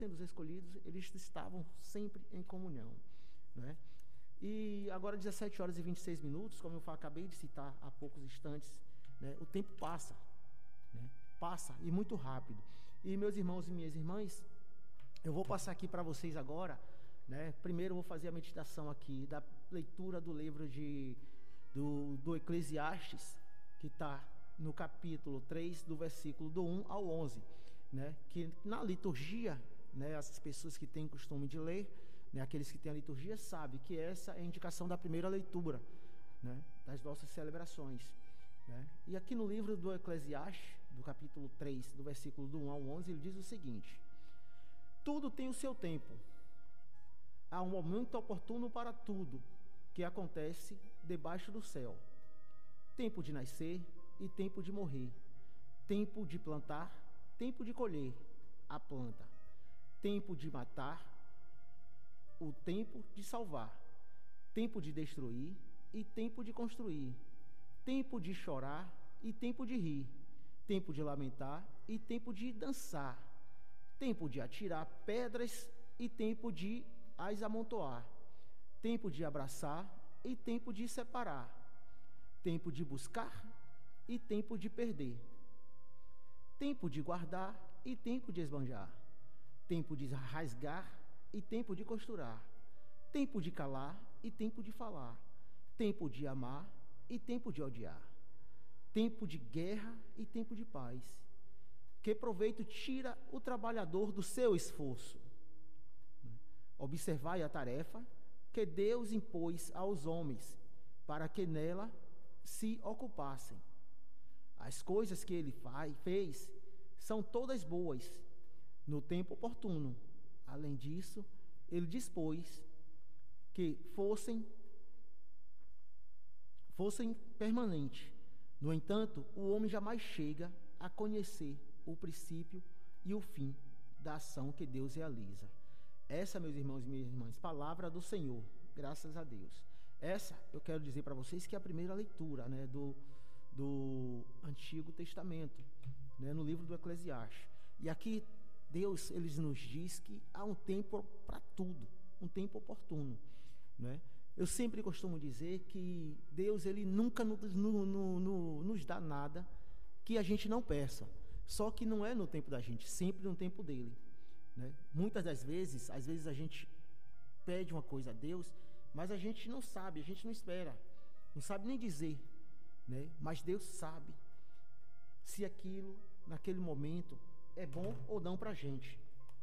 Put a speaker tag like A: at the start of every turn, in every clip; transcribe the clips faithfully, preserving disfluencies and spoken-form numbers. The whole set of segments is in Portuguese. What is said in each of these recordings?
A: sendo os escolhidos, eles estavam sempre em comunhão, né? E agora, dezessete horas e vinte e seis minutos, como eu acabei de citar há poucos instantes, né, o tempo passa, né? Passa, e muito rápido. E meus irmãos e minhas irmãs, eu vou passar aqui para vocês agora, né? Primeiro eu vou fazer a meditação aqui da leitura do livro de, do, do Eclesiastes, que está no capítulo três, do versículo do um ao onze, né? Que na liturgia, né, as pessoas que têm costume de ler, né, aqueles que têm a liturgia, sabem que essa é a indicação da primeira leitura, né, das nossas celebrações, né? E aqui no livro do Eclesiastes, do capítulo três, do versículo do um ao onze, ele diz o seguinte: tudo tem o seu tempo, há um momento oportuno para tudo que acontece debaixo do céu, tempo de nascer e tempo de morrer, tempo de plantar, tempo de colher a planta, tempo de matar, o tempo de salvar, tempo de destruir e tempo de construir, tempo de chorar e tempo de rir, tempo de lamentar e tempo de dançar, tempo de atirar pedras e tempo de as amontoar, tempo de abraçar e tempo de separar, tempo de buscar e tempo de perder, tempo de guardar e tempo de esbanjar, tempo de rasgar e tempo de costurar, tempo de calar e tempo de falar, tempo de amar e tempo de odiar, tempo de guerra e tempo de paz. Que proveito tira o trabalhador do seu esforço? Observai a tarefa que Deus impôs aos homens, para que nela se ocupassem. As coisas que ele faz, fez são todas boas, no tempo oportuno. Além disso, ele dispôs que fossem, fossem permanentes. No entanto, o homem jamais chega a conhecer o princípio e o fim da ação que Deus realiza. Essa, meus irmãos e minhas irmãs, palavra do Senhor, graças a Deus. Essa, eu quero dizer para vocês que é a primeira leitura, né, do, do Antigo Testamento, né, no livro do Eclesiastes. E aqui Deus, ele nos diz que há um tempo para tudo, um tempo oportuno, né? Eu sempre costumo dizer que Deus, ele nunca nos, no, no, no, nos dá nada que a gente não peça, só que não é no tempo da gente, sempre no tempo dele, né? Muitas das vezes, às vezes a gente pede uma coisa a Deus, mas a gente não sabe, a gente não espera, não sabe nem dizer, né? Mas Deus sabe se aquilo, naquele momento, é bom ou não para a gente,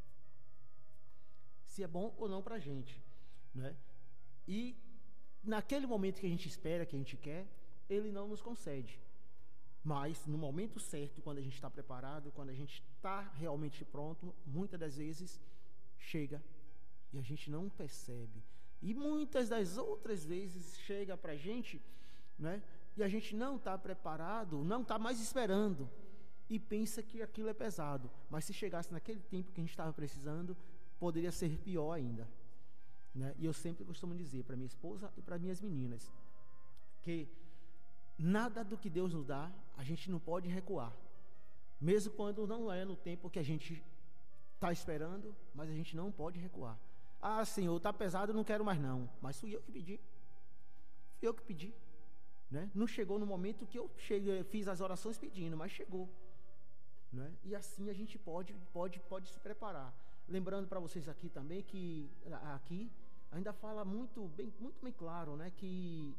A: se é bom ou não para a gente, né? E naquele momento que a gente espera, que a gente quer, ele não nos concede, mas no momento certo, quando a gente está preparado, quando a gente está realmente pronto, muitas das vezes chega e a gente não percebe, e muitas das outras vezes chega para a gente, né? E a gente não está preparado, não está mais esperando, e pensa que aquilo é pesado, mas se chegasse naquele tempo que a gente estava precisando, poderia ser pior ainda, né? E eu sempre costumo dizer para minha esposa e para minhas meninas que nada do que Deus nos dá, a gente não pode recuar, mesmo quando não é no tempo que a gente está esperando, mas a gente não pode recuar. Ah, Senhor, está pesado, eu não quero mais não, mas fui eu que pedi, fui eu que pedi, né? Não chegou no momento que eu cheguei, fiz as orações pedindo, mas chegou, né? E assim a gente pode, pode, pode se preparar. Lembrando para vocês aqui também que aqui ainda fala muito bem, muito bem claro, né, que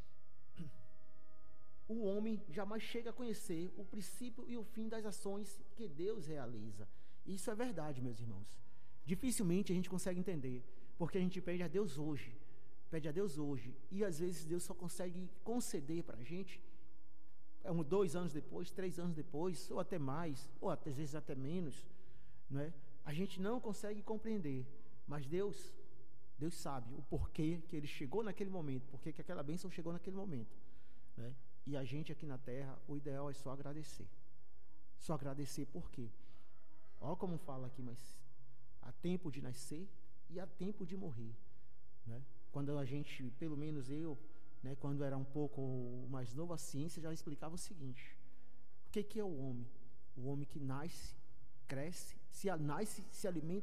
A: o homem jamais chega a conhecer o princípio e o fim das ações que Deus realiza. Isso é verdade, meus irmãos. Dificilmente a gente consegue entender, porque a gente pede a Deus hoje, pede a Deus hoje, e às vezes Deus só consegue conceder para a gente um, dois anos depois, três anos depois, ou até mais, ou às vezes até menos, não é? A gente não consegue compreender, mas Deus, Deus sabe o porquê que ele chegou naquele momento, porque que aquela bênção chegou naquele momento, né? E a gente aqui na terra, o ideal é só agradecer, só agradecer. Por quê? Olha como fala aqui, mas há tempo de nascer e há tempo de morrer, né? Quando a gente, pelo menos eu, né, quando era um pouco mais novo, a ciência já explicava o seguinte: o que que é o homem? O homem que nasce, cresce, se nasce, se alimenta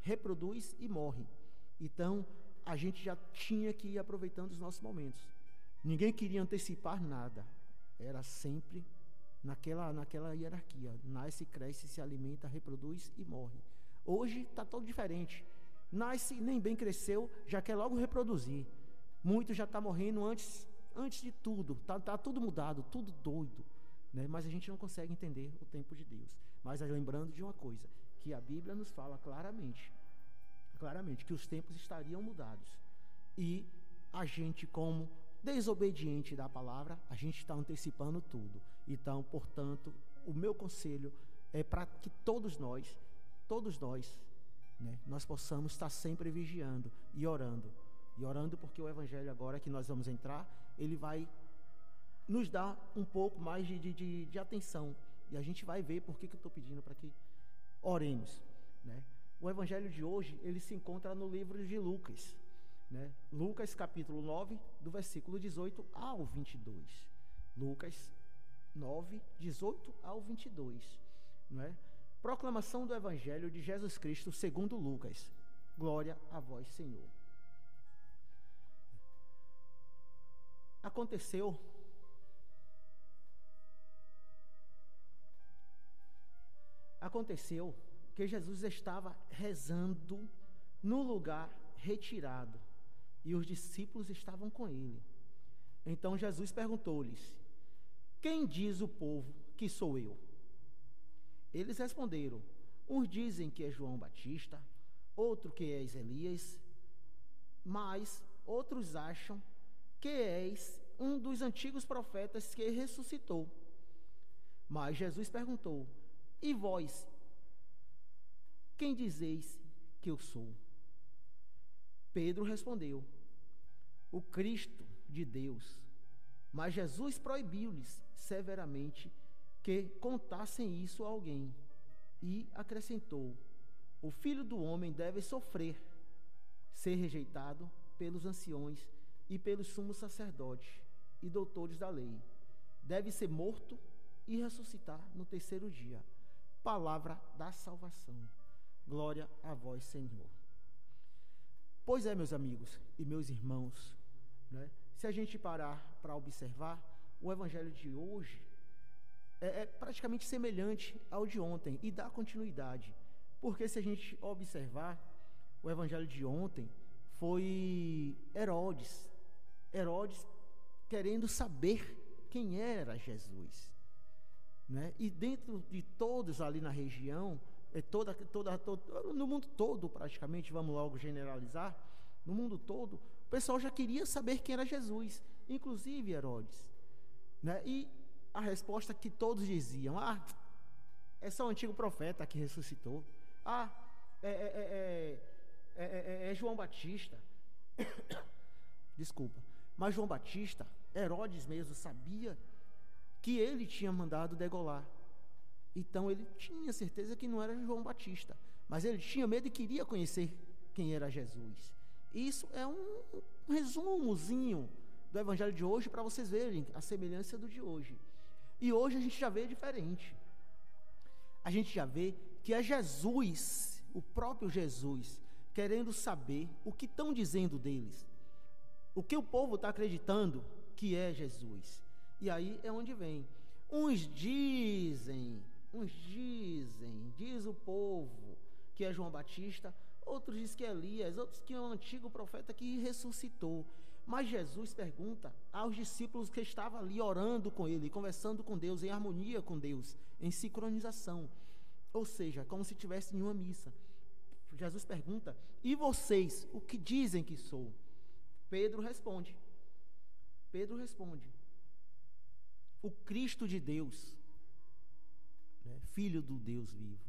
A: reproduz e morre. Então, a gente já tinha que ir aproveitando os nossos momentos. Ninguém queria antecipar nada. Era sempre naquela, naquela hierarquia. Nasce, cresce, se alimenta, reproduz e morre. Hoje está todo diferente. Nasce, nem bem cresceu, já quer logo reproduzir. Muito já está morrendo antes, antes de tudo. Está tá tudo mudado, tudo doido. Né? Mas a gente não consegue entender o tempo de Deus. Mas lembrando de uma coisa, que a Bíblia nos fala claramente, claramente, que os tempos estariam mudados. E a gente, como desobediente da palavra, a gente está antecipando tudo. Então, portanto, o meu conselho é para que todos nós, todos nós, né, nós possamos estar sempre vigiando e orando. E orando porque o Evangelho agora que nós vamos entrar, ele vai nos dar um pouco mais de, de, de atenção. E a gente vai ver por que, que eu estou pedindo para que oremos. Né? O Evangelho de hoje, ele se encontra no livro de Lucas. Né? Lucas capítulo nove, do versículo dezoito ao vinte e dois. Lucas nove, dezoito ao vinte e dois. Né? Proclamação do Evangelho de Jesus Cristo segundo Lucas. Glória a vós, Senhor. Aconteceu Aconteceu que Jesus estava rezando no lugar retirado e os discípulos estavam com ele. Então Jesus perguntou-lhes: quem diz o povo que sou eu? Eles responderam: uns dizem que é João Batista, outro que és Elias, mas outros acham que és um dos antigos profetas que ressuscitou. Mas Jesus perguntou: e vós, quem dizeis que eu sou? Pedro respondeu: o Cristo de Deus. Mas Jesus proibiu-lhes severamente que contassem isso a alguém, e acrescentou: o Filho do Homem deve sofrer, ser rejeitado pelos anciões e pelos sumos sacerdotes e doutores da lei, deve ser morto e ressuscitar no terceiro dia. Palavra da salvação. Glória a vós, Senhor. Pois é, meus amigos e meus irmãos, né? Se a gente parar para observar, o Evangelho de hoje é, é praticamente semelhante ao de ontem e dá continuidade. Porque se a gente observar, o Evangelho de ontem foi Herodes. Herodes querendo saber quem era Jesus. Né? E dentro de todos ali na região, toda, toda, todo, no mundo todo praticamente, vamos logo generalizar, no mundo todo, o pessoal já queria saber quem era Jesus, inclusive Herodes. Né? E a resposta que todos diziam: ah, é só o antigo profeta que ressuscitou. Ah, é, é, é, é, é, é João Batista. Desculpa. Mas João Batista, Herodes mesmo sabia que ele tinha mandado degolar. Então ele tinha certeza que não era João Batista, mas ele tinha medo e queria conhecer quem era Jesus. Isso é um, um resumozinho do Evangelho de hoje para vocês verem a semelhança do de hoje. E hoje a gente já vê diferente. A gente já vê que é Jesus, o próprio Jesus, querendo saber o que estão dizendo deles, o que o povo está acreditando que é Jesus. E aí é onde vem. Uns dizem, uns dizem, diz o povo que é João Batista, outros dizem que é Elias, outros que é um antigo profeta que ressuscitou. Mas Jesus pergunta aos discípulos que estavam ali orando com ele, conversando com Deus, em harmonia com Deus, em sincronização. Ou seja, como se estivesse em uma missa. Jesus pergunta: e vocês, o que dizem que sou? Pedro responde. Pedro responde: o Cristo de Deus, né, Filho do Deus vivo.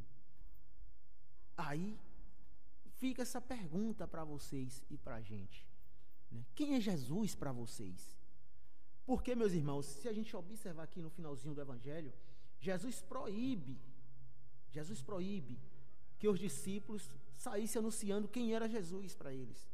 A: Aí fica essa pergunta para vocês e para a gente, né? Quem é Jesus para vocês? Porque, meus irmãos, se a gente observar aqui no finalzinho do Evangelho, Jesus proíbe, Jesus proíbe que os discípulos saíssem anunciando quem era Jesus para eles.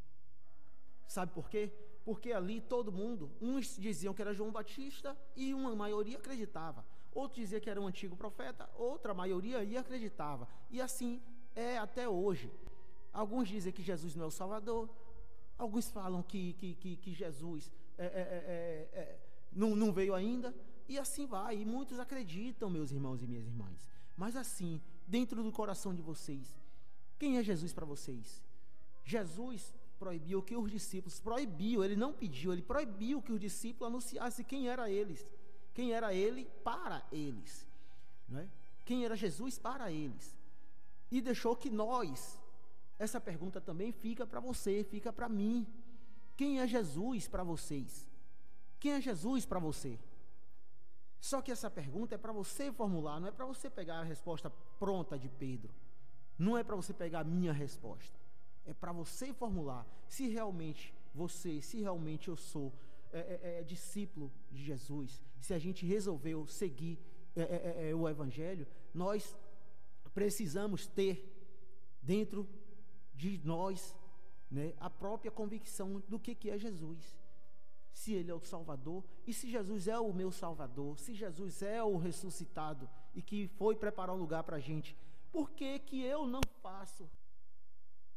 A: Sabe por quê? Porque ali todo mundo, uns diziam que era João Batista e uma maioria acreditava. Outros diziam que era um antigo profeta, outra maioria ia acreditava. E assim é até hoje. Alguns dizem que Jesus não é o Salvador, alguns falam que, que, que, que Jesus é, é, é, é, não, não veio ainda, e assim vai, e muitos acreditam, meus irmãos e minhas irmãs. Mas assim, dentro do coração de vocês, quem é Jesus para vocês? Jesus proibiu que os discípulos, proibiu, ele não pediu, ele proibiu que os discípulos anunciassem quem era eles, quem era ele para eles, não é? Quem era Jesus para eles, e deixou que nós, essa pergunta também fica para você, fica para mim, quem é Jesus para vocês? Quem é Jesus para você? Só que essa pergunta é para você formular, não é para você pegar a resposta pronta de Pedro, não é para você pegar a minha resposta, é para você formular se realmente você, se realmente eu sou é, é, é, discípulo de Jesus, se a gente resolveu seguir é, é, é, o Evangelho, nós precisamos ter dentro de nós, né, a própria convicção do que, que é Jesus. Se Ele é o Salvador, e se Jesus é o meu Salvador, se Jesus é o ressuscitado e que foi preparar um lugar para a gente, por que que eu não faço